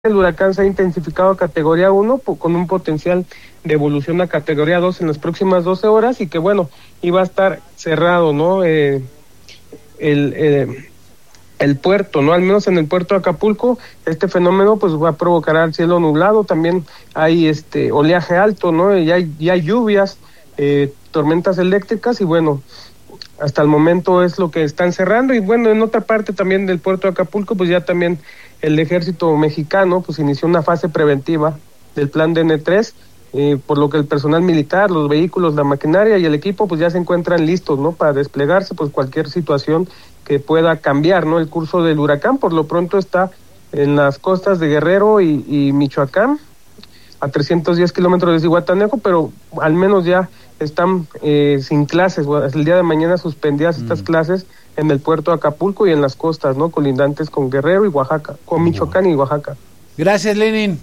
El huracán se ha intensificado a categoría 1 con un potencial de evolución a categoría 2 en las próximas 12 horas y que bueno, iba a estar cerrado, ¿no? El puerto, ¿no? Al menos en el puerto de Acapulco, este fenómeno pues va a provocar el cielo nublado, también hay oleaje alto, ¿no? Ya hay lluvias, tormentas eléctricas y bueno, hasta el momento es lo que están cerrando. Y bueno, en otra parte también del puerto de Acapulco, pues ya también el ejército mexicano pues inició una fase preventiva del plan DN3, por lo que el personal militar, los vehículos, la maquinaria y el equipo pues ya se encuentran listos, ¿no? Para desplegarse pues cualquier situación que pueda cambiar, ¿no? El curso del huracán. Por lo pronto está en las costas de Guerrero y Michoacán, a 310 kilómetros de Zihuatanejo, pero al menos ya están sin clases. El día de mañana suspendidas estas clases en el puerto de Acapulco y en las costas, ¿no? Colindantes con Guerrero y Oaxaca, con Michoacán y Oaxaca. Gracias, Lenin.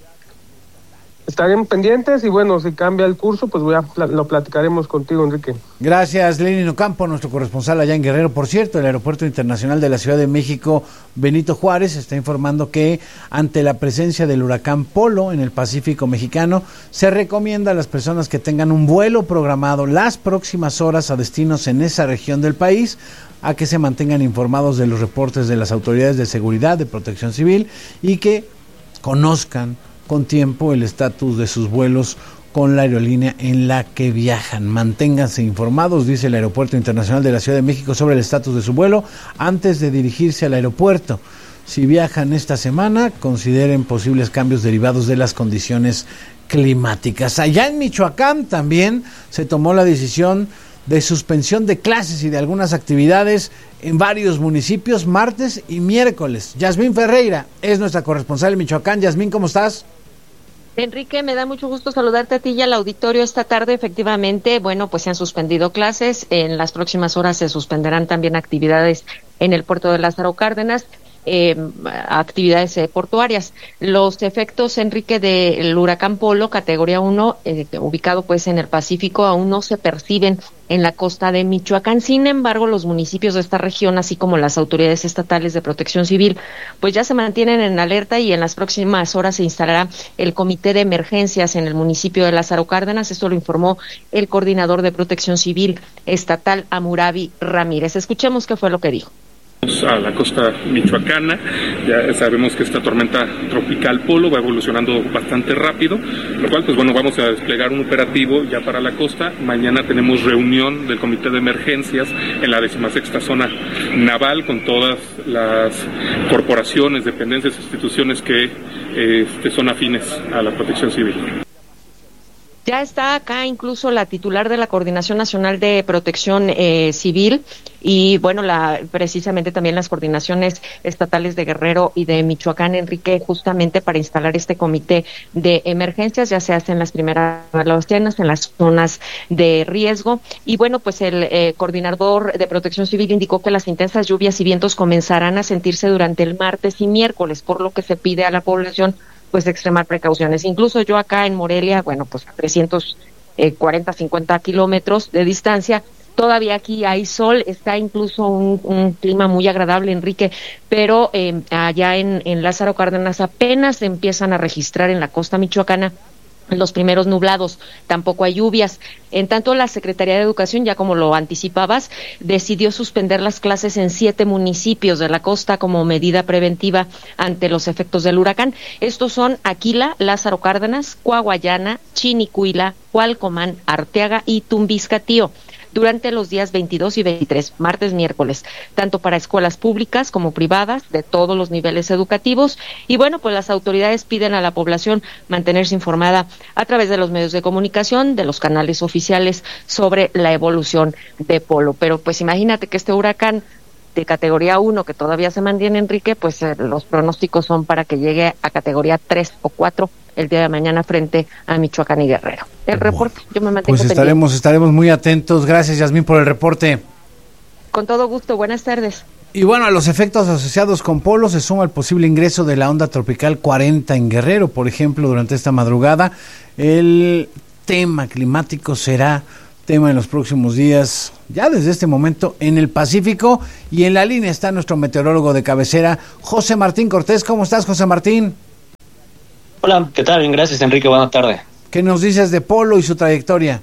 Estaremos pendientes y bueno, si cambia el curso, pues lo platicaremos contigo, Enrique. Gracias, Lenin Ocampo, nuestro corresponsal allá en Guerrero. Por cierto, el Aeropuerto Internacional de la Ciudad de México, Benito Juárez, está informando que ante la presencia del huracán Polo en el Pacífico mexicano, se recomienda a las personas que tengan un vuelo programado las próximas horas a destinos en esa región del país, a que se mantengan informados de los reportes de las autoridades de seguridad, de protección civil y que conozcan con tiempo el estatus de sus vuelos con la aerolínea en la que viajan. Manténganse informados, dice el Aeropuerto Internacional de la Ciudad de México, sobre el estatus de su vuelo antes de dirigirse al aeropuerto. Si viajan esta semana, consideren posibles cambios derivados de las condiciones climáticas. Allá en Michoacán también se tomó la decisión de suspensión de clases y de algunas actividades en varios municipios, martes y miércoles. Yasmín Ferreira es nuestra corresponsal en Michoacán. Yasmín, ¿cómo estás? Enrique, me da mucho gusto saludarte a ti y al auditorio esta tarde. Efectivamente, bueno, pues se han suspendido clases. En las próximas horas se suspenderán también actividades en el puerto de Lázaro Cárdenas, actividades portuarias. Los efectos, Enrique, del huracán Polo, categoría 1, ubicado pues en el Pacífico, aún no se perciben en la costa de Michoacán. Sin embargo, los municipios de esta región, así como las autoridades estatales de protección civil, pues ya se mantienen en alerta y en las próximas horas se instalará el comité de emergencias en el municipio de Lázaro Cárdenas. Esto lo informó el coordinador de protección civil estatal, Hammurabi Ramírez. Escuchemos qué fue lo que dijo. A la costa michoacana, ya sabemos que esta tormenta tropical Polo va evolucionando bastante rápido, lo cual pues bueno, vamos a desplegar un operativo ya para la costa. Mañana tenemos reunión del comité de emergencias en la 16ª zona naval con todas las corporaciones, dependencias, instituciones que son afines a la protección civil. Ya está acá incluso la titular de la Coordinación Nacional de Protección Civil y bueno, precisamente también las coordinaciones estatales de Guerrero y de Michoacán, Enrique, justamente para instalar este comité de emergencias. Ya se hacen las primeras evaluaciones en las zonas de riesgo y bueno, pues el coordinador de Protección Civil indicó que las intensas lluvias y vientos comenzarán a sentirse durante el martes y miércoles, por lo que se pide a la población pues extremar precauciones. Incluso yo acá en Morelia, bueno, pues a 340, 50 kilómetros de distancia, todavía aquí hay sol, está incluso un clima muy agradable, Enrique, pero allá en Lázaro Cárdenas apenas se empiezan a registrar en la costa michoacana los primeros nublados, tampoco hay lluvias. En tanto, la Secretaría de Educación, ya como lo anticipabas, decidió suspender las clases en 7 municipios de la costa como medida preventiva ante los efectos del huracán. Estos son Aquila, Lázaro Cárdenas, Coahuayana, Chinicuila, Cualcomán, Arteaga y Tumbiscatío, durante los días 22 y 23, martes, miércoles, tanto para escuelas públicas como privadas, de todos los niveles educativos. Y bueno, pues las autoridades piden a la población mantenerse informada a través de los medios de comunicación, de los canales oficiales, sobre la evolución de Polo. Pero pues imagínate que este huracán de categoría 1, que todavía se mantiene, Enrique, pues los pronósticos son para que llegue a categoría 3 o 4 el día de mañana frente a Michoacán y Guerrero. El reporte, yo me mantengo pues pendiente. Estaremos muy atentos. Gracias, Yasmín, por el reporte. Con todo gusto, buenas tardes. Y bueno, a los efectos asociados con Polo se suma el posible ingreso de la onda tropical 40 en Guerrero. Por ejemplo, durante esta madrugada, el tema climático será tema en los próximos días, ya desde este momento, en el Pacífico. Y en la línea está nuestro meteorólogo de cabecera, José Martín Cortés. ¿Cómo estás, José Martín? Hola, ¿qué tal? Bien, gracias, Enrique, buenas tardes. ¿Qué nos dices de Polo y su trayectoria?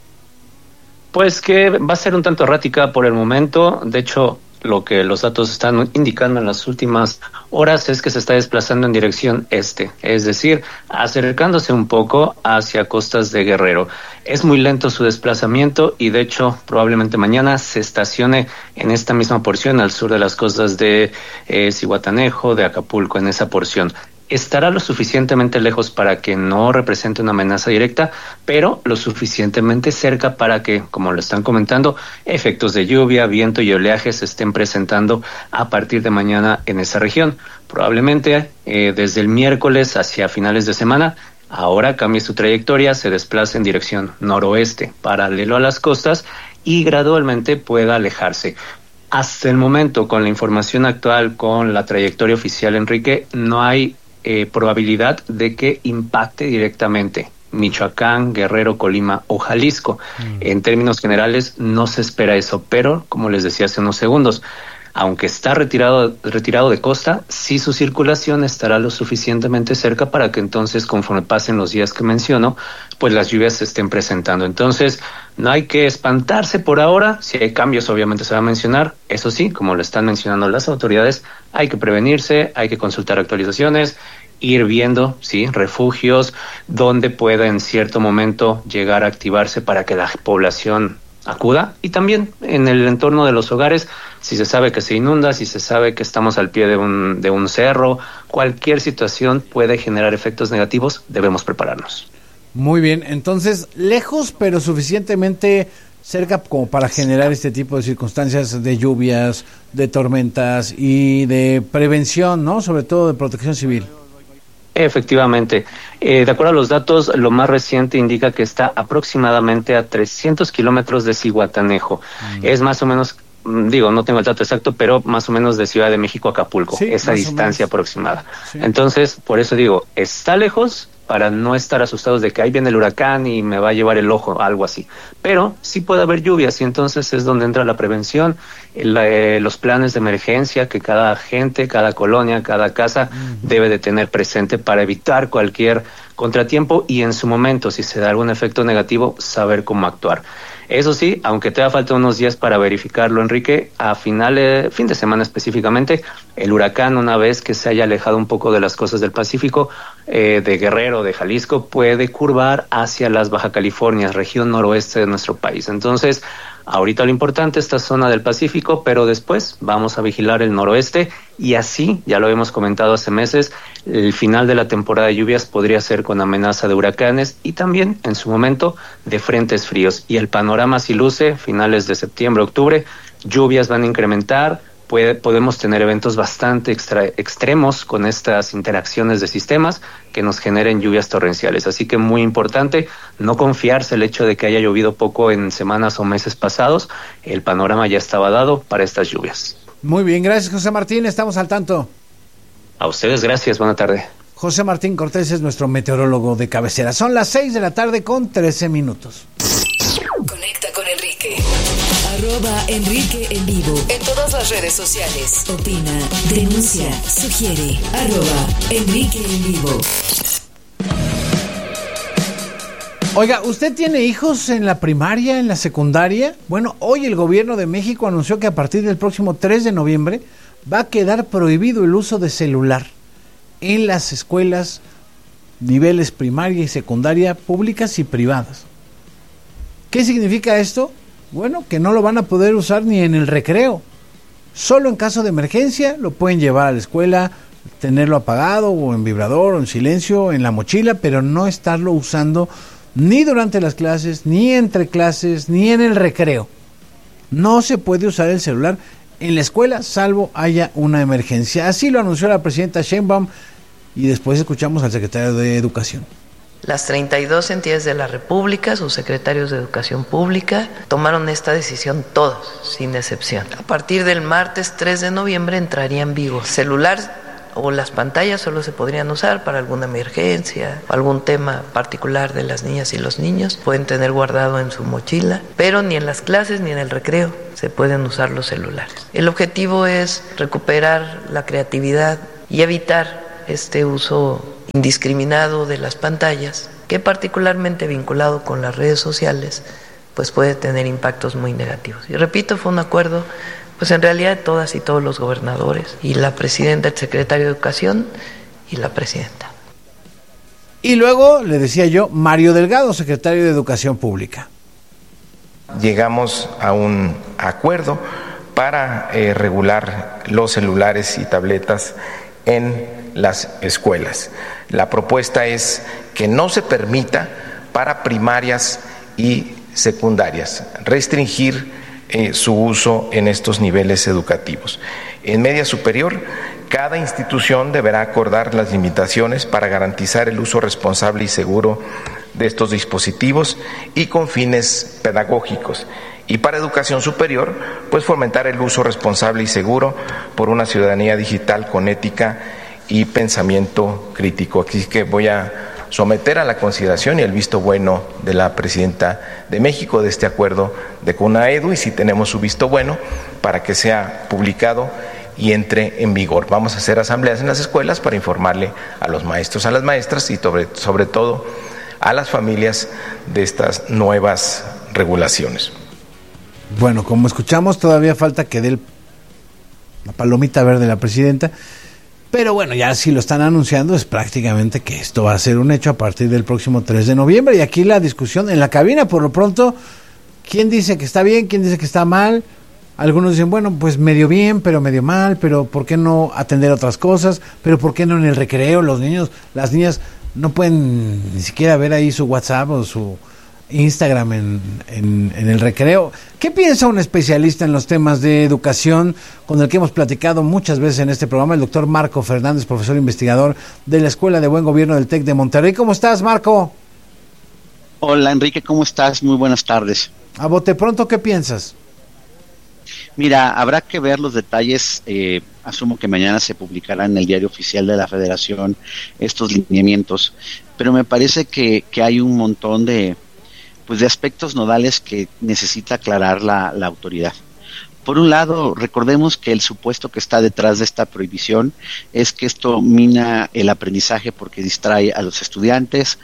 Pues que va a ser un tanto errática por el momento. De hecho, lo que los datos están indicando en las últimas horas es que se está desplazando en dirección este, es decir, acercándose un poco hacia costas de Guerrero. Es muy lento su desplazamiento y de hecho probablemente mañana se estacione en esta misma porción al sur de las costas de Zihuatanejo, de Acapulco, en esa porción. Estará lo suficientemente lejos para que no represente una amenaza directa, pero lo suficientemente cerca para que, como lo están comentando, efectos de lluvia, viento y oleaje se estén presentando a partir de mañana en esa región. Probablemente desde el miércoles hacia finales de semana, ahora cambie su trayectoria, se desplace en dirección noroeste, paralelo a las costas, y gradualmente pueda alejarse. Hasta el momento, con la información actual, con la trayectoria oficial, Enrique, no hay probabilidad de que impacte directamente Michoacán, Guerrero, Colima o Jalisco. En términos generales no se espera eso, pero como les decía hace unos segundos, aunque está retirado de costa, sí su circulación estará lo suficientemente cerca para que entonces, conforme pasen los días que menciono, pues las lluvias se estén presentando. Entonces, no hay que espantarse por ahora. Si hay cambios, obviamente se va a mencionar. Eso sí, como lo están mencionando las autoridades, hay que prevenirse, hay que consultar actualizaciones, ir viendo, sí, refugios, donde pueda en cierto momento llegar a activarse para que la población acuda, y también en el entorno de los hogares, si se sabe que se inunda, si se sabe que estamos al pie de un cerro, cualquier situación puede generar efectos negativos, debemos prepararnos. Muy bien, entonces lejos pero suficientemente cerca como para generar este tipo de circunstancias de lluvias, de tormentas y de prevención, ¿no? Sobre todo de protección civil. Efectivamente. De acuerdo a los datos, lo más reciente indica que está aproximadamente a 300 kilómetros de Zihuatanejo. Es más o menos, no tengo el dato exacto, pero más o menos de Ciudad de México a Acapulco, sí, esa distancia aproximada. Sí. Entonces, por eso digo, está lejos, para no estar asustados de que ahí viene el huracán y me va a llevar el ojo, algo así. Pero sí puede haber lluvias y entonces es donde entra la prevención, los planes de emergencia que cada gente, cada colonia, cada casa debe de tener presente para evitar cualquier contratiempo y en su momento, si se da algún efecto negativo, saber cómo actuar. Eso sí, aunque te da falta unos días para verificarlo, Enrique, a fin de semana específicamente, el huracán, una vez que se haya alejado un poco de las costas del Pacífico, de Guerrero, de Jalisco, puede curvar hacia las Baja Californias, región noroeste de nuestro país. Entonces, ahorita lo importante es esta zona del Pacífico, pero después vamos a vigilar el noroeste y así, ya lo habíamos comentado hace meses, el final de la temporada de lluvias podría ser con amenaza de huracanes y también en su momento de frentes fríos. Y el panorama sí luce, finales de septiembre, octubre, lluvias van a incrementar, podemos tener eventos bastante extremos con estas interacciones de sistemas que nos generen lluvias torrenciales. Así que muy importante no confiarse el hecho de que haya llovido poco en semanas o meses pasados. El panorama ya estaba dado para estas lluvias. Muy bien, gracias José Martín, estamos al tanto. A ustedes gracias, buena tarde. José Martín Cortés es nuestro meteorólogo de cabecera. Son las 6:13 p.m. Conecta con Enrique. @Enrique en vivo. En todas las redes sociales. Opina, denuncia, sugiere. @Enrique en vivo. Oiga, ¿usted tiene hijos en la primaria, en la secundaria? Bueno, hoy el gobierno de México anunció que a partir del próximo 3 de noviembre va a quedar prohibido el uso de celular en las escuelas, niveles primaria y secundaria, públicas y privadas. ¿Qué significa esto? Bueno, que no lo van a poder usar ni en el recreo. Solo en caso de emergencia lo pueden llevar a la escuela, tenerlo apagado o en vibrador o en silencio en la mochila, pero no estarlo usando ni durante las clases, ni entre clases, ni en el recreo. No se puede usar el celular en la escuela salvo haya una emergencia. Así lo anunció la presidenta Sheinbaum y después escuchamos al secretario de Educación. Las 32 entidades de la República, sus secretarios de Educación Pública, tomaron esta decisión todos, sin excepción. A partir del martes 3 de noviembre entraría en vigor. Celular o las pantallas solo se podrían usar para alguna emergencia, algún tema particular de las niñas y los niños. Pueden tener guardado en su mochila, pero ni en las clases ni en el recreo se pueden usar los celulares. El objetivo es recuperar la creatividad y evitar este uso indiscriminado de las pantallas, que particularmente vinculado con las redes sociales, pues puede tener impactos muy negativos. Y repito, fue un acuerdo, pues en realidad de todas y todos los gobernadores, y la presidenta, el secretario de Educación y la presidenta. Y luego, le decía yo, Mario Delgado, secretario de Educación Pública. Llegamos a un acuerdo para regular los celulares y tabletas en las escuelas. La propuesta es que no se permita para primarias y secundarias restringir su uso en estos niveles educativos. En media superior, cada institución deberá acordar las limitaciones para garantizar el uso responsable y seguro de estos dispositivos y con fines pedagógicos. Y para educación superior, pues fomentar el uso responsable y seguro por una ciudadanía digital con ética y pensamiento crítico. Así que voy a someter a la consideración y el visto bueno de la presidenta de México de este acuerdo de CONAEDU, y si tenemos su visto bueno para que sea publicado y entre en vigor. Vamos a hacer asambleas en las escuelas para informarle a los maestros, a las maestras y sobre todo a las familias de estas nuevas regulaciones. Bueno, como escuchamos, todavía falta que dé la palomita verde la presidenta, pero bueno, ya si lo están anunciando es prácticamente que esto va a ser un hecho a partir del próximo 3 de noviembre. Y aquí la discusión en la cabina, por lo pronto, ¿quién dice que está bien? ¿Quién dice que está mal? Algunos dicen, bueno, pues medio bien, pero medio mal, pero ¿por qué no atender otras cosas? Pero ¿por qué no en el recreo? Los niños, las niñas no pueden ni siquiera ver ahí su WhatsApp o su Instagram en el recreo. ¿Qué piensa un especialista en los temas de educación con el que hemos platicado muchas veces en este programa? El doctor Marco Fernández, profesor investigador de la Escuela de Buen Gobierno del TEC de Monterrey. ¿Cómo estás, Marco? Hola, Enrique, ¿cómo estás? Muy buenas tardes. A bote pronto, ¿qué piensas? Mira, habrá que ver los detalles. Asumo que mañana se publicará en el Diario Oficial de la Federación estos lineamientos, pero me parece que hay un montón de aspectos nodales que necesita aclarar la autoridad. Por un lado, recordemos que el supuesto que está detrás de esta prohibición es que esto mina el aprendizaje porque distrae a los estudiantes,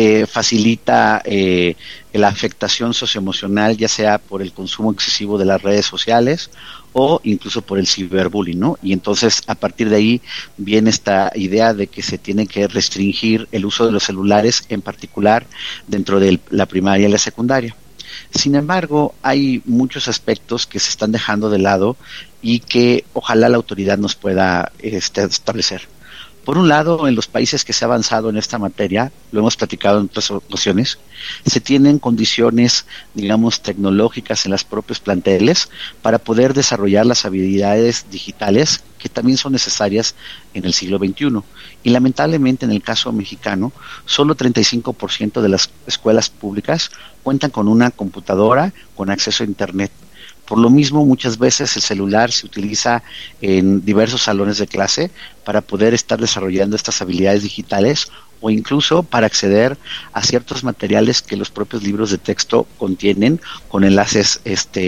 facilita la afectación socioemocional, ya sea por el consumo excesivo de las redes sociales o incluso por el ciberbullying, ¿no? Y entonces, a partir de ahí, viene esta idea de que se tiene que restringir el uso de los celulares, en particular dentro de la primaria y la secundaria. Sin embargo, hay muchos aspectos que se están dejando de lado y que ojalá la autoridad nos pueda establecer. Por un lado, en los países que se ha avanzado en esta materia, lo hemos platicado en otras ocasiones, se tienen condiciones, digamos, tecnológicas en los propios planteles para poder desarrollar las habilidades digitales que también son necesarias en el siglo XXI. Y lamentablemente, en el caso mexicano, solo 35% de las escuelas públicas cuentan con una computadora con acceso a Internet. Por lo mismo, muchas veces el celular se utiliza en diversos salones de clase para poder estar desarrollando estas habilidades digitales o incluso para acceder a ciertos materiales que los propios libros de texto contienen con enlaces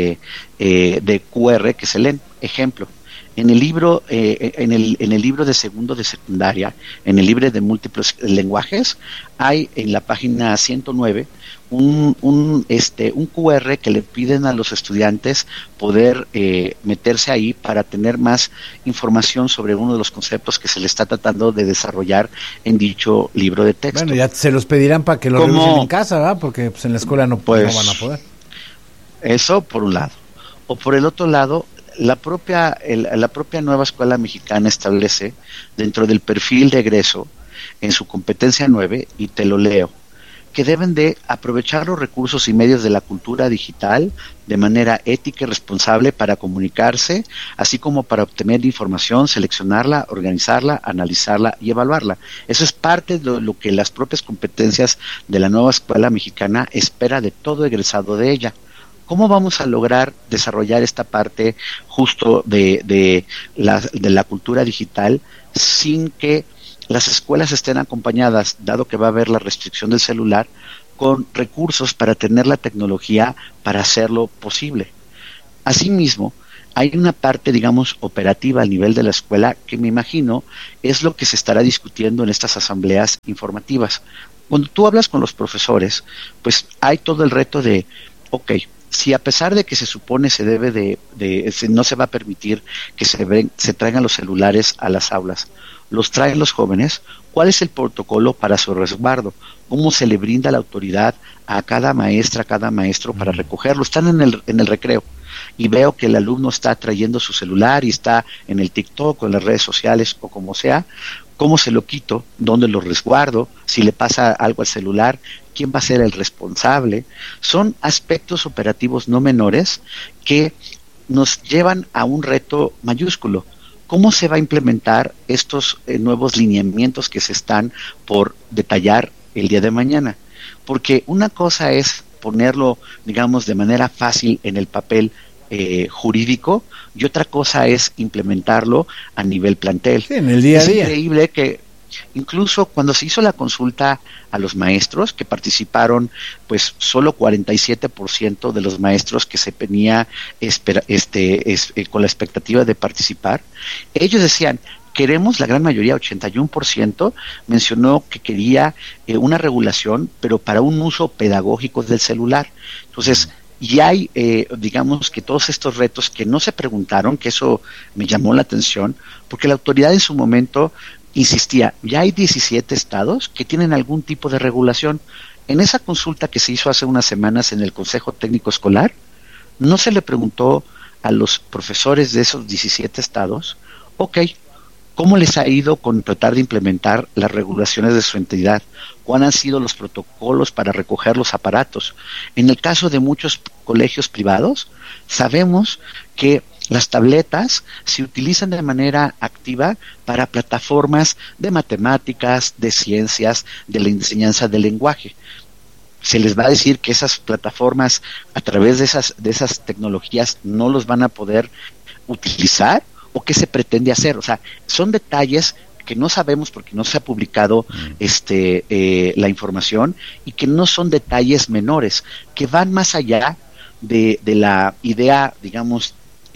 de QR que se leen. Ejemplo, en el libro de segundo de secundaria, en el libro de múltiples lenguajes, hay en la página 109 un QR que le piden a los estudiantes poder meterse ahí para tener más información sobre uno de los conceptos que se le está tratando de desarrollar en dicho libro de texto. Bueno, ya se los pedirán para que lo revisen en casa, ¿verdad? Porque pues en la escuela no van a poder. Eso por un lado. O por el otro lado, la propia nueva escuela mexicana establece dentro del perfil de egreso en su competencia 9, y te lo leo, que deben de aprovechar los recursos y medios de la cultura digital de manera ética y responsable para comunicarse, así como para obtener información, seleccionarla, organizarla, analizarla y evaluarla. Eso es parte de lo que las propias competencias de la nueva escuela mexicana espera de todo egresado de ella. ¿Cómo vamos a lograr desarrollar esta parte justo de la cultura digital sin que las escuelas estén acompañadas, dado que va a haber la restricción del celular, con recursos para tener la tecnología para hacerlo posible? Asimismo, hay una parte, digamos, operativa al nivel de la escuela que me imagino es lo que se estará discutiendo en estas asambleas informativas. Cuando tú hablas con los profesores, pues hay todo el reto de, ok, si a pesar de que se supone se debe no se va a permitir que se traigan los celulares a las aulas, los traen los jóvenes, ¿cuál es el protocolo para su resguardo? ¿Cómo se le brinda la autoridad a cada maestra, a cada maestro para recogerlo? Están en el recreo y veo que el alumno está trayendo su celular y está en el TikTok o en las redes sociales o como sea. ¿Cómo se lo quito? ¿Dónde lo resguardo? Si le pasa algo al celular, ¿quién va a ser el responsable? Son aspectos operativos no menores que nos llevan a un reto mayúsculo. ¿Cómo se va a implementar estos nuevos lineamientos que se están por detallar el día de mañana? Porque una cosa es ponerlo, digamos, de manera fácil en el papel jurídico, y otra cosa es implementarlo a nivel plantel. Sí, en el día a día. Es increíble que incluso cuando se hizo la consulta a los maestros, que participaron, pues solo 47% de los maestros que se tenía con la expectativa de participar, ellos decían, queremos, la gran mayoría, 81%, mencionó que quería una regulación, pero para un uso pedagógico del celular. Entonces, y hay, digamos que todos estos retos que no se preguntaron, que eso me llamó la atención, porque la autoridad en su momento insistía, ya hay 17 estados que tienen algún tipo de regulación. En esa consulta que se hizo hace unas semanas en el Consejo Técnico Escolar, no se le preguntó a los profesores de esos 17 estados, ok, ¿cómo les ha ido con tratar de implementar las regulaciones de su entidad? ¿Cuáles han sido los protocolos para recoger los aparatos? En el caso de muchos colegios privados, sabemos que las tabletas se utilizan de manera activa para plataformas de matemáticas, de ciencias, de la enseñanza del lenguaje. Se les va a decir que esas plataformas, a través de esas tecnologías, no los van a poder utilizar, o qué se pretende hacer. O sea, son detalles que no sabemos porque no se ha publicado la información, y que no son detalles menores, que van más allá de la idea, digamos,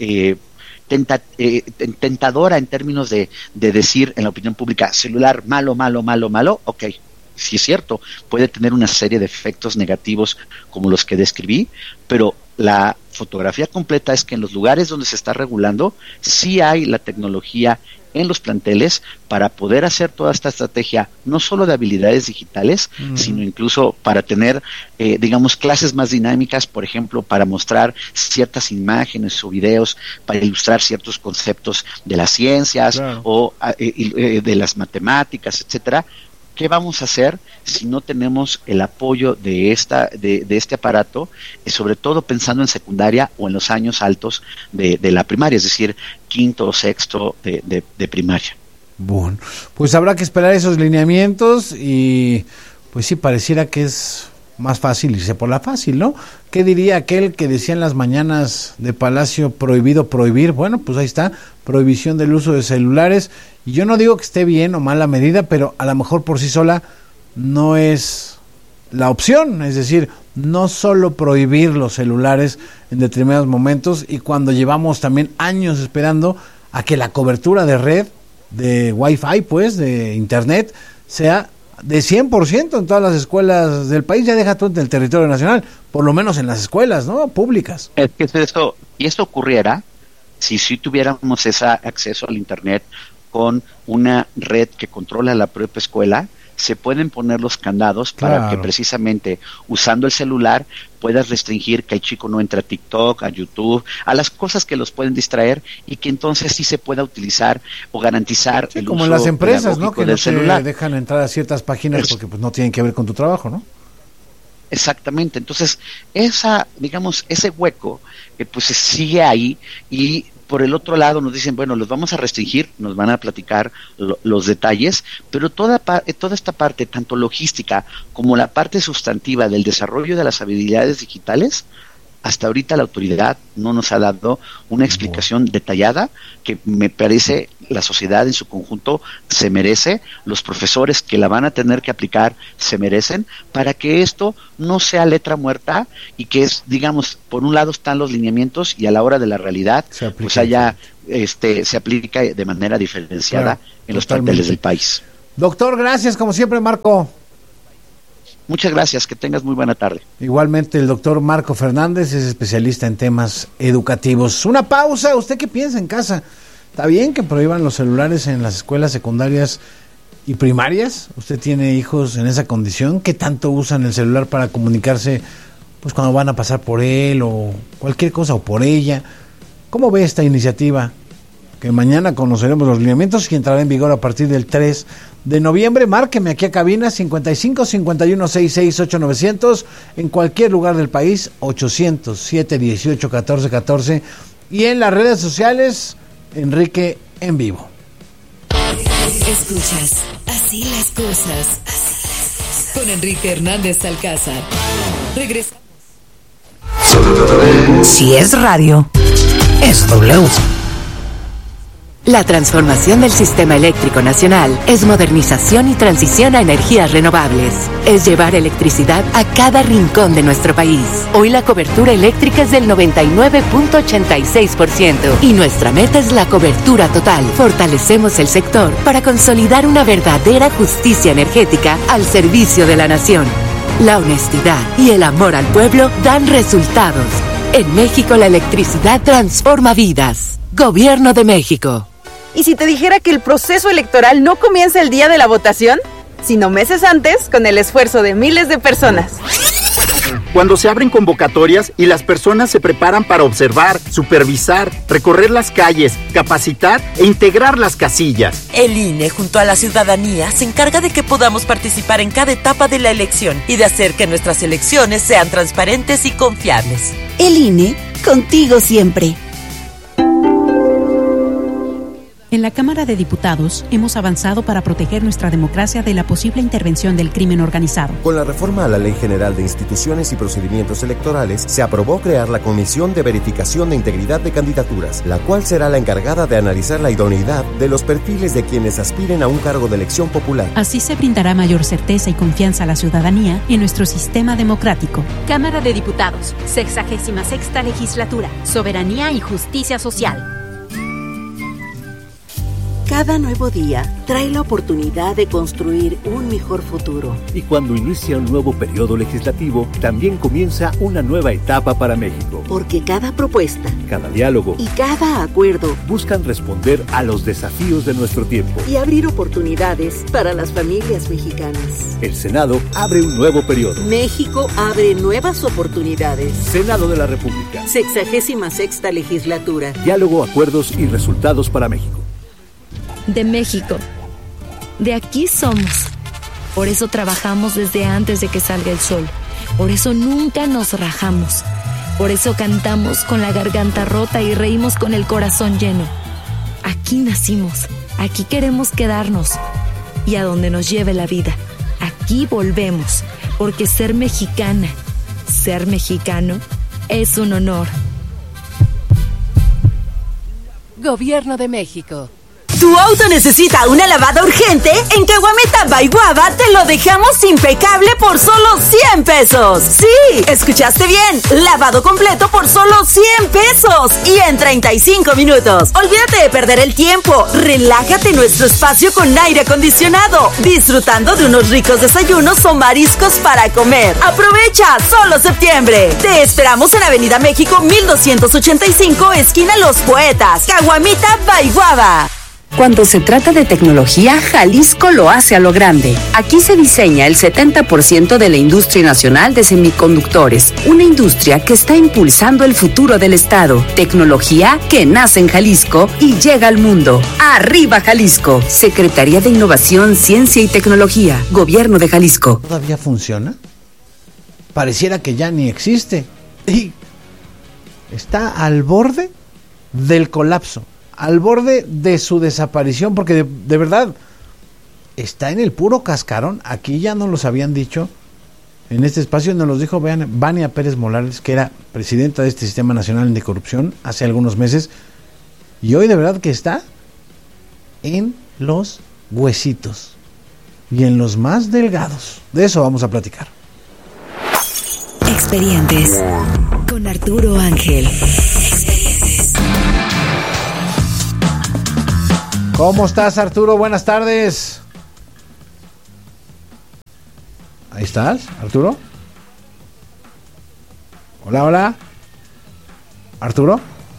tentadora en términos de decir en la opinión pública, celular malo, ok. Sí es cierto, puede tener una serie de efectos negativos como los que describí, pero la fotografía completa es que en los lugares donde se está regulando sí hay la tecnología en los planteles para poder hacer toda esta estrategia, no solo de habilidades digitales, sino incluso para tener, digamos, clases más dinámicas, por ejemplo, para mostrar ciertas imágenes o videos, para ilustrar ciertos conceptos de las ciencias, claro, o de las matemáticas, etcétera. ¿Qué vamos a hacer si no tenemos el apoyo de este aparato, sobre todo pensando en secundaria o en los años altos de la primaria, es decir, quinto o sexto de primaria? Bueno, pues habrá que esperar esos lineamientos y pues sí, pareciera que es más fácil irse por la fácil, ¿no? ¿Qué diría aquel que decía en las mañanas de Palacio prohibido prohibir? Bueno, pues ahí está, prohibición del uso de celulares. Y yo no digo que esté bien o mal la medida, pero a lo mejor por sí sola no es la opción. Es decir, no solo prohibir los celulares en determinados momentos, y cuando llevamos también años esperando a que la cobertura de red, de Wi-Fi, pues, de Internet, sea de 100% en todas las escuelas del país. Ya deja todo en el territorio nacional, por lo menos en las escuelas, ¿no?, públicas. Es que eso, y esto ocurriera si tuviéramos ese acceso al Internet con una red que controla la propia escuela. Se pueden poner los candados para que precisamente usando el celular puedas restringir que el chico no entre a TikTok, a YouTube, a las cosas que los pueden distraer, y que entonces sí se pueda utilizar o garantizar el como uso en las empresas, ¿no?, que del no celular. Te dejan entrar a ciertas páginas porque pues no tienen que ver con tu trabajo, ¿no? Exactamente. Entonces, ese hueco pues sigue ahí, y por el otro lado nos dicen, bueno, los vamos a restringir, nos van a platicar los detalles, pero toda esta parte, tanto logística como la parte sustantiva del desarrollo de las habilidades digitales, hasta ahorita la autoridad no nos ha dado una explicación detallada que me parece la sociedad en su conjunto se merece, los profesores que la van a tener que aplicar se merecen, para que esto no sea letra muerta y que es, digamos, por un lado están los lineamientos y a la hora de la realidad pues haya se aplica de manera diferenciada en los planteles del país. Doctor, gracias como siempre, Marco. Muchas gracias, que tengas muy buena tarde. Igualmente el doctor Marco Fernández es especialista en temas educativos. Una pausa, ¿usted qué piensa en casa? ¿Está bien que prohíban los celulares en las escuelas secundarias y primarias? ¿Usted tiene hijos en esa condición? ¿Qué tanto usan el celular para comunicarse pues cuando van a pasar por él o cualquier cosa o por ella? ¿Cómo ve esta iniciativa? Que mañana conoceremos los lineamientos y entrará en vigor a partir del 3 de noviembre. Márqueme aquí a cabina 55 51 66 8900 en cualquier lugar del país, 800 718 1414 y en las redes sociales Enrique en vivo. Escuchas Así las cosas con Enrique Hernández Alcázar. Regresa. Si es radio, es W. La transformación del sistema eléctrico nacional es modernización y transición a energías renovables. Es llevar electricidad a cada rincón de nuestro país. Hoy la cobertura eléctrica es del 99.86% y nuestra meta es la cobertura total. Fortalecemos el sector para consolidar una verdadera justicia energética al servicio de la nación. La honestidad y el amor al pueblo dan resultados. En México la electricidad transforma vidas. Gobierno de México. ¿Y si te dijera que el proceso electoral no comienza el día de la votación, sino meses antes, con el esfuerzo de miles de personas? Cuando se abren convocatorias y las personas se preparan para observar, supervisar, recorrer las calles, capacitar e integrar las casillas. El INE, junto a la ciudadanía, se encarga de que podamos participar en cada etapa de la elección y de hacer que nuestras elecciones sean transparentes y confiables. El INE, contigo siempre. En la Cámara de Diputados hemos avanzado para proteger nuestra democracia de la posible intervención del crimen organizado. Con la reforma a la Ley General de Instituciones y Procedimientos Electorales, se aprobó crear la Comisión de Verificación de Integridad de Candidaturas, la cual será la encargada de analizar la idoneidad de los perfiles de quienes aspiren a un cargo de elección popular. Así se brindará mayor certeza y confianza a la ciudadanía en nuestro sistema democrático. Cámara de Diputados, 66ª Legislatura, Soberanía y Justicia Social. Cada nuevo día trae la oportunidad de construir un mejor futuro. Y cuando inicia un nuevo periodo legislativo, también comienza una nueva etapa para México. Porque cada propuesta, cada diálogo y cada acuerdo buscan responder a los desafíos de nuestro tiempo y abrir oportunidades para las familias mexicanas. El Senado abre un nuevo periodo. México abre nuevas oportunidades. Senado de la República. 66ª Legislatura. Diálogo, acuerdos y resultados para México. De México. De aquí somos. Por eso trabajamos desde antes de que salga el sol. Por eso nunca nos rajamos. Por eso cantamos con la garganta rota y reímos con el corazón lleno. Aquí nacimos. Aquí queremos quedarnos. Y a donde nos lleve la vida. Aquí volvemos. Porque ser mexicana, ser mexicano, es un honor. Gobierno de México. ¿Tu auto necesita una lavada urgente? En Caguamita by Guava te lo dejamos impecable por solo 100 pesos. Sí, escuchaste bien. Lavado completo por solo 100 pesos y en 35 minutos. Olvídate de perder el tiempo. Relájate en nuestro espacio con aire acondicionado, disfrutando de unos ricos desayunos o mariscos para comer. Aprovecha, solo septiembre. Te esperamos en Avenida México 1285, esquina Los Poetas, Caguamita by Guava. Cuando se trata de tecnología, Jalisco lo hace a lo grande. Aquí se diseña el 70% de la industria nacional de semiconductores, una industria que está impulsando el futuro del estado. Tecnología que nace en Jalisco y llega al mundo. ¡Arriba Jalisco! Secretaría de Innovación, Ciencia y Tecnología, Gobierno de Jalisco. ¿Todavía funciona? Pareciera que ya ni existe. Y está al borde del colapso. Al borde de su desaparición, porque de verdad está en el puro cascarón. Aquí ya nos los habían dicho en este espacio, nos los dijo Vania Pérez Morales, que era presidenta de este Sistema Nacional Anticorrupción hace algunos meses, y hoy de verdad que está en los huesitos y en los más delgados. De eso vamos a platicar. Expedientes con Arturo Ángel. Expedientes. ¿Cómo estás, Arturo? Buenas tardes. ¿Ahí estás, Arturo? Hola, hola. ¿Arturo?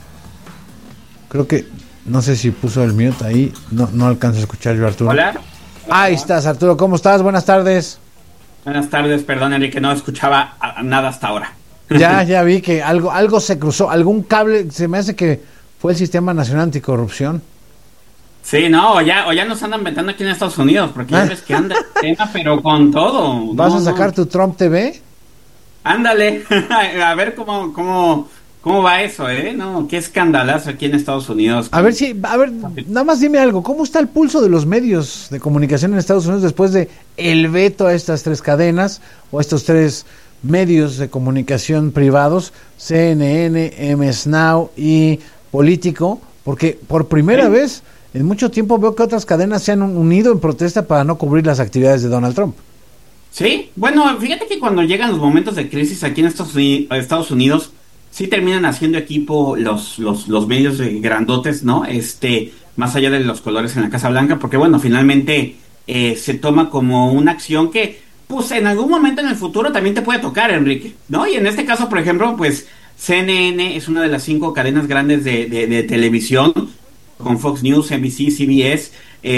Creo que, no sé si puso el mute ahí, no alcanzo a escuchar yo, Arturo. Hola. Ahí estás, Arturo, ¿cómo estás? Buenas tardes. Buenas tardes, perdón, Enrique, no escuchaba nada hasta ahora. Ya vi que algo se cruzó, algún cable, se me hace que fue el Sistema Nacional Anticorrupción. Sí, no, o ya nos andan inventando aquí en Estados Unidos, porque ya ves que anda el tema, pero con todo. ¿Vas a sacar tu Trump TV? Ándale, a ver cómo va eso, No, qué escandalazo aquí en Estados Unidos. A ver, nada más dime algo, ¿cómo está el pulso de los medios de comunicación en Estados Unidos después de el veto a estas 3 cadenas o estos 3 medios de comunicación privados, CNN, MS Now y Político? Porque por primera vez en mucho tiempo veo que otras cadenas se han unido en protesta para no cubrir las actividades de Donald Trump. Sí, bueno, fíjate que cuando llegan los momentos de crisis aquí en Estados Unidos sí terminan haciendo equipo los medios grandotes, ¿no? Más allá de los colores en la Casa Blanca, porque bueno, finalmente se toma como una acción que, pues en algún momento en el futuro también te puede tocar, Enrique, ¿no? Y en este caso, por ejemplo, pues CNN es una de las 5 cadenas grandes de televisión, con Fox News, NBC, CBS,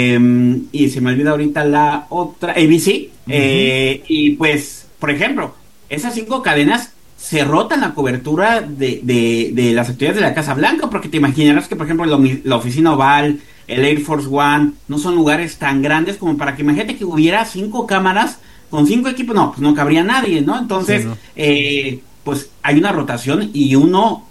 y se me olvida ahorita la otra, ABC, y pues, por ejemplo, esas 5 cadenas se rotan la cobertura de las actividades de la Casa Blanca, porque te imaginarás que, por ejemplo, la Oficina Oval, el Air Force One, no son lugares tan grandes como para que, imagínate que hubiera 5 cámaras con 5 equipos, no, pues no cabría nadie, ¿no? Entonces, sí, ¿no? Pues hay una rotación y uno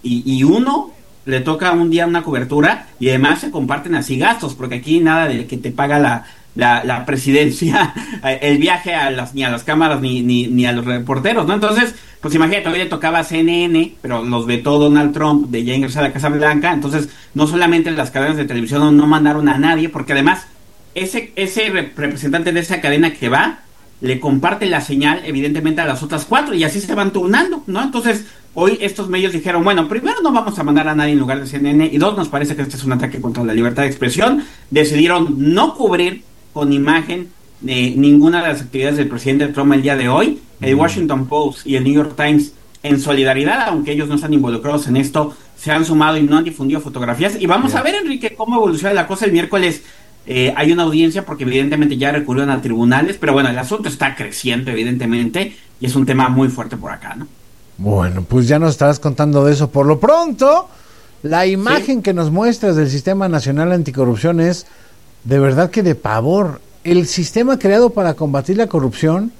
le toca un día una cobertura y además se comparten así gastos, porque aquí nada de que te paga la presidencia el viaje ni a las cámaras ni a los reporteros, ¿no? Entonces, pues imagínate, hoy le tocaba a CNN, pero los vetó Donald Trump de ya ingresar a la Casa Blanca, entonces no solamente las cadenas de televisión no mandaron a nadie, porque además ese representante de esa cadena que va, le comparte la señal evidentemente a las otras 4 y así se van turnando, ¿no? Entonces, hoy estos medios dijeron, bueno, primero no vamos a mandar a nadie en lugar de CNN, y 2, nos parece que este es un ataque contra la libertad de expresión. Decidieron no cubrir con imagen ninguna de las actividades del presidente Trump el día de hoy. El Washington Post y el New York Times, en solidaridad, aunque ellos no están involucrados en esto, se han sumado y no han difundido fotografías. Y vamos a ver, Enrique, cómo evoluciona la cosa el miércoles. Hay una audiencia porque evidentemente ya recurrieron a tribunales, pero bueno, el asunto está creciendo evidentemente y es un tema muy fuerte por acá, ¿no? Bueno, pues ya nos estarás contando de eso. Por lo pronto, la imagen que nos muestras del Sistema Nacional Anticorrupción es de verdad que de pavor. El sistema creado para combatir la corrupción,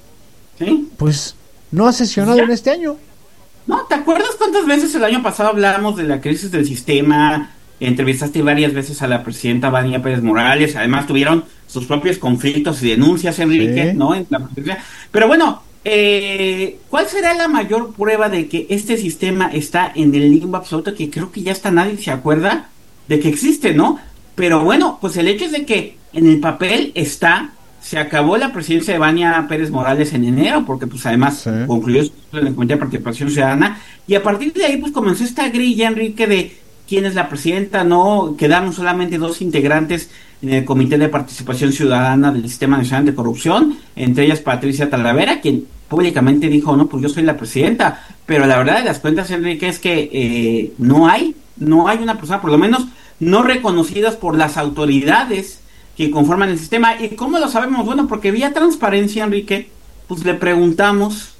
pues no ha sesionado en este año. No, ¿te acuerdas cuántas veces el año pasado hablamos de la crisis del sistema? Entrevistaste varias veces a la presidenta Vania Pérez Morales, además tuvieron sus propios conflictos y denuncias, Enrique, ¿no? Pero bueno, ¿cuál será la mayor prueba de que este sistema está en el limbo absoluto? Que creo que ya hasta nadie se acuerda de que existe, ¿no? Pero bueno, pues el hecho es de que en el papel se acabó la presidencia de Vania Pérez Morales en enero, porque pues además concluyó en el Comité de Participación Ciudadana, y a partir de ahí pues comenzó esta grilla, Enrique, de quién es la presidenta, ¿no? Quedaron solamente 2 integrantes en el Comité de Participación Ciudadana del Sistema Nacional de Corrupción, entre ellas Patricia Talavera, quien públicamente dijo, no, pues yo soy la presidenta, pero la verdad de las cuentas, Enrique, es que no hay una persona, por lo menos no reconocidas por las autoridades que conforman el sistema. ¿Y cómo lo sabemos? Bueno, porque vía transparencia, Enrique, pues le preguntamos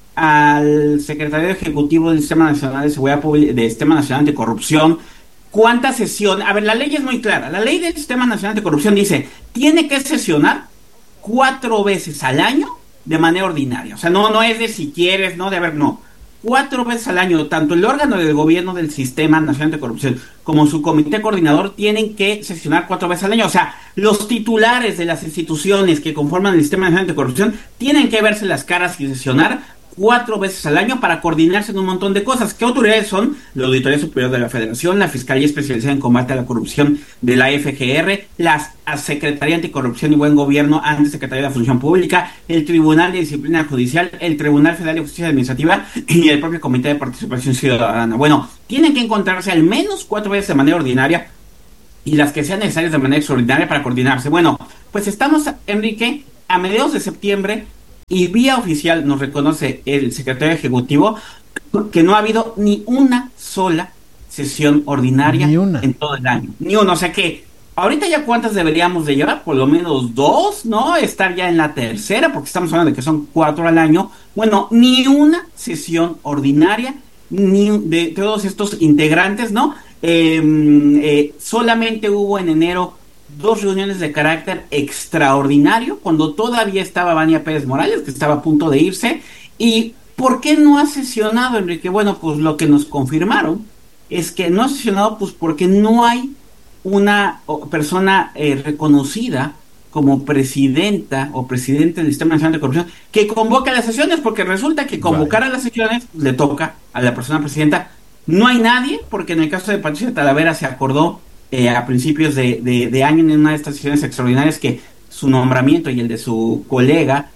al secretario ejecutivo del Sistema Nacional de Seguridad Pública, del Sistema Nacional de Corrupción, ¿cuántas sesiones? A ver, la ley es muy clara. La ley del Sistema Nacional de Corrupción dice, tiene que sesionar 4 veces al año de manera ordinaria. O sea, no es de si quieres, no, de haber, no. 4 veces al año, tanto el órgano del gobierno del Sistema Nacional de Corrupción como su comité coordinador tienen que sesionar 4 veces al año. O sea, los titulares de las instituciones que conforman el Sistema Nacional de Corrupción tienen que verse las caras y sesionar 4 veces al año para coordinarse en un montón de cosas. ¿Qué autoridades son? La Auditoría Superior de la Federación, la Fiscalía Especializada en Combate a la Corrupción de la FGR, la Secretaría Anticorrupción y Buen Gobierno, antes Secretaría de la Función Pública, el Tribunal de Disciplina Judicial, el Tribunal Federal de Justicia Administrativa y el propio Comité de Participación Ciudadana. Bueno, tienen que encontrarse al menos 4 veces de manera ordinaria y las que sean necesarias de manera extraordinaria para coordinarse. Bueno, pues estamos, Enrique, a mediados de septiembre, y vía oficial nos reconoce el secretario ejecutivo que no ha habido ni una sola sesión ordinaria en todo el año. Ni una, o sea que ahorita ya cuántas deberíamos de llevar, por lo menos 2, ¿no? Estar ya en la tercera, porque estamos hablando de que son 4 al año. Bueno, ni una sesión ordinaria, ni de todos estos integrantes, ¿no? Solamente hubo en enero 2 reuniones de carácter extraordinario, cuando todavía estaba Vania Pérez Morales, que estaba a punto de irse. ¿Y por qué no ha sesionado, Enrique? Bueno, pues lo que nos confirmaron es que no ha sesionado, pues porque no hay una persona reconocida como presidenta o presidente del Sistema Nacional de Corrupción que convoque a las sesiones, porque resulta que convocar a las sesiones le toca a la persona presidenta. No hay nadie, porque en el caso de Patricia Talavera se acordó a principios de año en una de estas sesiones extraordinarias que su nombramiento y el de su colega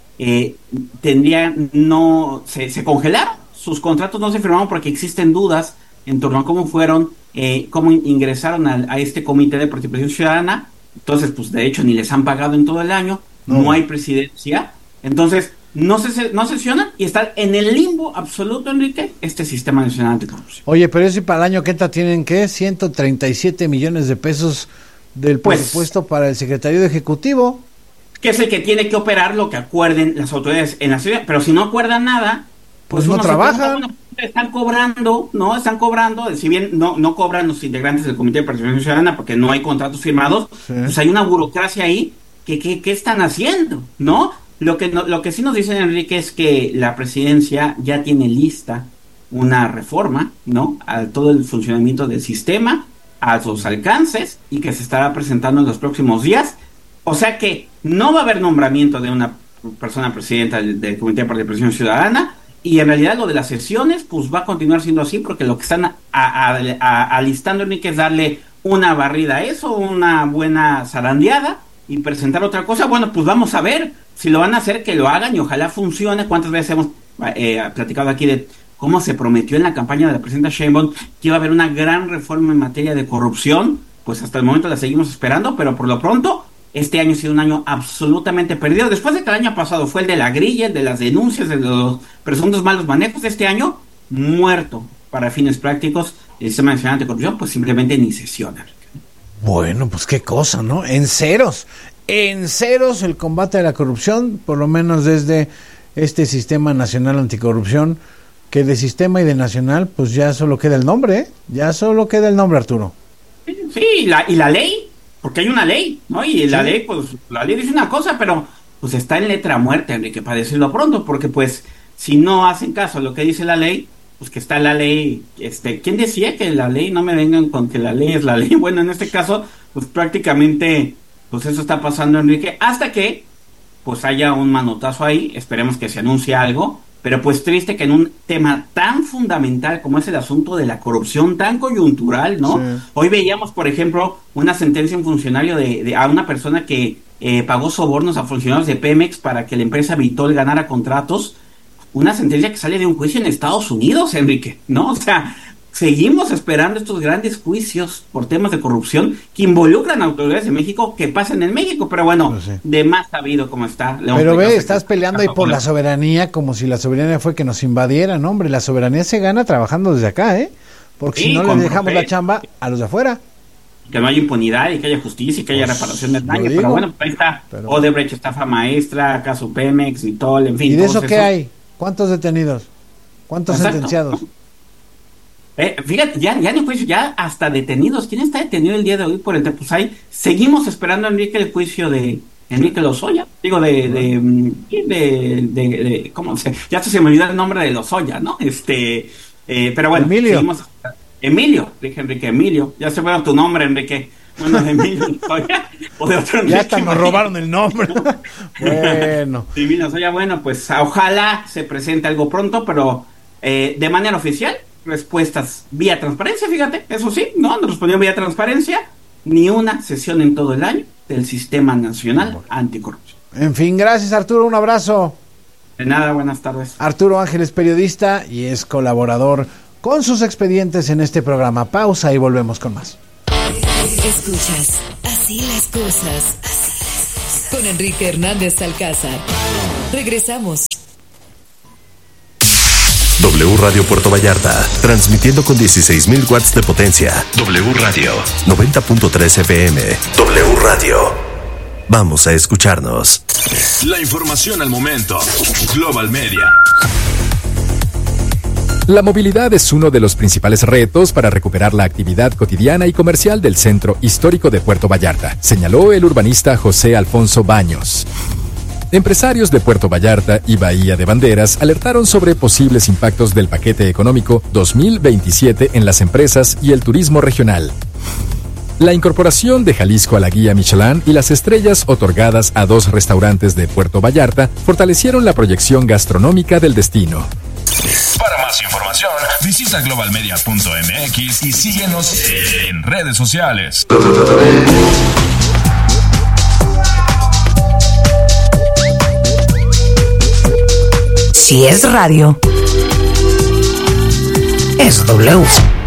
se congelaron, sus contratos no se firmaron porque existen dudas en torno a cómo fueron, cómo ingresaron a este Comité de Participación Ciudadana. Entonces, pues de hecho ni les han pagado en todo el año, no hay presidencia, entonces no sesionan y están en el limbo absoluto, Enrique, este Sistema Nacional Anticorrupción. Oye, pero eso, y para el año que entra tienen, ¿qué? 137 millones de pesos del presupuesto para el secretario ejecutivo. Que es el que tiene que operar lo que acuerden las autoridades en la ciudad, pero si no acuerdan nada, pues no trabajan. Están cobrando, si bien no cobran los integrantes del Comité de Participación Ciudadana porque no hay contratos firmados, pues hay una burocracia ahí que están haciendo, ¿no? Lo que sí nos dicen, Enrique, es que la presidencia ya tiene lista una reforma, ¿no? A todo el funcionamiento del sistema, a sus alcances, y que se estará presentando en los próximos días. O sea que no va a haber nombramiento de una persona presidenta del Comité de Participación Ciudadana, y en realidad lo de las sesiones, pues va a continuar siendo así, porque lo que están alistando, Enrique, es darle una barrida a eso, una buena zarandeada, y presentar otra cosa. Bueno, pues vamos a ver si lo van a hacer, que lo hagan y ojalá funcione. ¿Cuántas veces hemos platicado aquí de cómo se prometió en la campaña de la presidenta Sheinbaum que iba a haber una gran reforma en materia de corrupción? Pues hasta el momento la seguimos esperando, pero por lo pronto este año ha sido un año absolutamente perdido. Después de que el año pasado fue el de la grilla, el de las denuncias, de los presuntos malos manejos, este año muerto para fines prácticos. El Sistema Nacional Anticorrupción pues simplemente ni sesiona. Bueno, pues qué cosa, ¿no? En ceros el combate a la corrupción, por lo menos desde este Sistema Nacional Anticorrupción, que de sistema y de nacional, pues ya solo queda el nombre, Arturo. Sí, y la ley, porque hay una ley, ¿no? Y la ley, pues, la ley dice una cosa, pero pues está en letra muerta, Enrique, para decirlo pronto, porque pues, si no hacen caso a lo que dice la ley, pues que está la ley, ¿quién decía que la ley? No me vengan con que la ley es la ley. Bueno, en este caso, pues prácticamente, pues eso está pasando, Enrique, hasta que, pues haya un manotazo ahí, esperemos que se anuncie algo, pero pues triste que en un tema tan fundamental como es el asunto de la corrupción, tan coyuntural, ¿no? Sí. Hoy veíamos, por ejemplo, una sentencia en funcionario a una persona que pagó sobornos a funcionarios de Pemex para que la empresa Vitol ganara contratos. Una sentencia que sale de un juicio en Estados Unidos, Enrique, ¿no? O sea, seguimos esperando estos grandes juicios por temas de corrupción que involucran a autoridades de México que pasen en México, pero bueno, pues sí, de más sabido como está. Pero ve, estás peleando ahí por la soberanía como si la soberanía fue que nos invadieran, ¿no? Hombre, la soberanía se gana trabajando desde acá, porque sí, si no le dejamos la chamba a los de afuera. Que no haya impunidad y que haya justicia y que haya reparación del daño, pero bueno, pues ahí está Odebrecht, estafa maestra, caso Pemex, Vitol, en fin. ¿Y de eso qué hay? ¿Cuántos detenidos? ¿Cuántos sentenciados? Fíjate, ya en el juicio, ya hasta detenidos. ¿Quién está detenido el día de hoy por el pues ahí? Seguimos esperando, Enrique, el juicio de Enrique Lozoya. Digo, ¿cómo se? Ya se me olvidó el nombre de Lozoya, ¿no? Pero bueno, Emilio. Seguimos. Emilio, dije Enrique, Emilio. Ya se fue tu nombre, Enrique. Bueno, de Emilio Lozoya o de otro. Ya hasta nos robaron el nombre. Bueno. Sí, Emilio Lozoya, bueno, pues ojalá se presente algo pronto, pero de manera oficial, respuestas vía transparencia, fíjate, eso sí, no nos respondió vía transparencia, ni una sesión en todo el año del Sistema Nacional Anticorrupción. En fin, gracias Arturo, un abrazo. De nada, buenas tardes. Arturo Ángel es periodista y es colaborador con sus expedientes en este programa. Pausa y volvemos con más. Escuchas Así las cosas. Con Enrique Hernández Alcázar. Regresamos. W Radio Puerto Vallarta, transmitiendo con 16,000 watts de potencia. W Radio, 90.3 FM. W Radio. Vamos a escucharnos. La información al momento. Global Media. La movilidad es uno de los principales retos para recuperar la actividad cotidiana y comercial del centro histórico de Puerto Vallarta, señaló el urbanista José Alfonso Baños. Empresarios de Puerto Vallarta y Bahía de Banderas alertaron sobre posibles impactos del paquete económico 2027 en las empresas y el turismo regional. La incorporación de Jalisco a la guía Michelin y las estrellas otorgadas a 2 restaurantes de Puerto Vallarta fortalecieron la proyección gastronómica del destino. Para más información, visita globalmedia.mx y síguenos en redes sociales. Si es radio, es W.